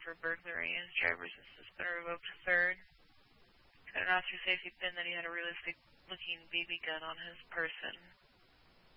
for burglary, and his driver's license been revoked to third. Got an officer safety pin that he had a realistic-looking BB gun on his person.